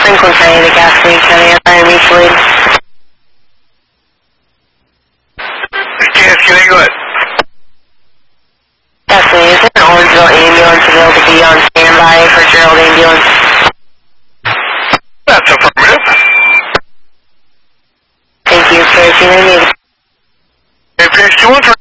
Franklin County, the Gaston County, Miami Fluid. Yes, can I go ahead? Gaston, is there an Orangeville ambulance available to be on standby for Gerald Ambulance? That's affirmative. Thank you, sir. If you need me. If you want to